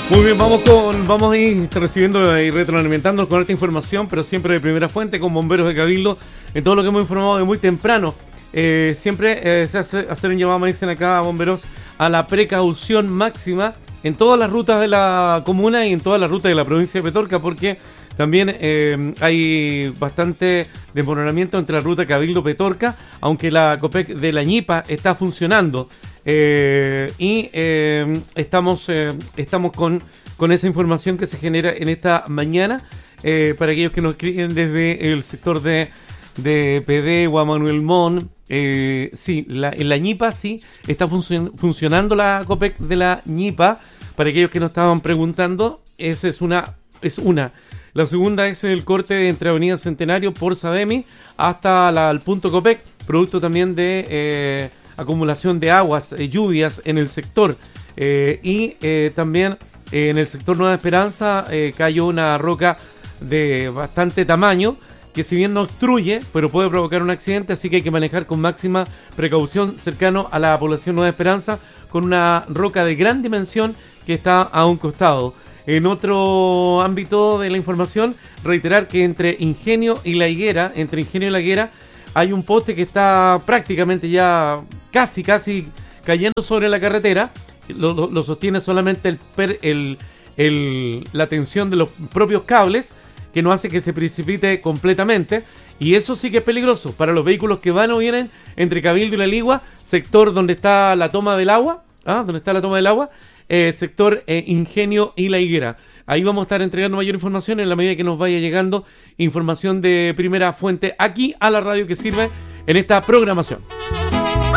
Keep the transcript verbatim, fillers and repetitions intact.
Muy bien, vamos con vamos a ir recibiendo y retroalimentándonos con esta información, pero siempre de primera fuente, con bomberos de Cabildo, en todo lo que hemos informado de muy temprano. Eh, siempre eh, se hace hacer un llamado, me dicen acá, bomberos, a la precaución máxima en todas las rutas de la comuna y en todas las rutas de la provincia de Petorca, porque también eh, hay bastante desmoronamiento entre la ruta Cabildo-Petorca, aunque la COPEC de la Ñipa está funcionando. Eh, y eh, estamos eh, estamos con, con esa información que se genera en esta mañana eh, para aquellos que nos escriben desde el sector de, de P D, Juan Manuel Montt. Eh, sí, la, en la Ñipa sí está func- funcionando la COPEC de la Ñipa. Para aquellos que nos estaban preguntando, esa es una, es una. La segunda es el corte entre Avenida Centenario por Sademi hasta la, el punto COPEC, producto también de eh, acumulación de aguas, eh, lluvias en el sector. Eh, y eh, también eh, en el sector Nueva Esperanza eh, cayó una roca de bastante tamaño que si bien no obstruye, pero puede provocar un accidente, así que hay que manejar con máxima precaución cercano a la población Nueva Esperanza con una roca de gran dimensión que está a un costado. En otro ámbito de la información, reiterar que entre Ingenio y La Higuera, entre Ingenio y La Higuera, hay un poste que está prácticamente ya casi, casi cayendo sobre la carretera. Lo, lo, lo sostiene solamente el, per, el, el, la tensión de los propios cables, que no hace que se precipite completamente. Y eso sí que es peligroso para los vehículos que van o vienen entre Cabildo y La Ligua, sector donde está la toma del agua, ¿ah? donde está la toma del agua, eh, sector eh, Ingenio y La Higuera. Ahí vamos a estar entregando mayor información en la medida que nos vaya llegando información de primera fuente aquí a la radio que sirve en esta programación.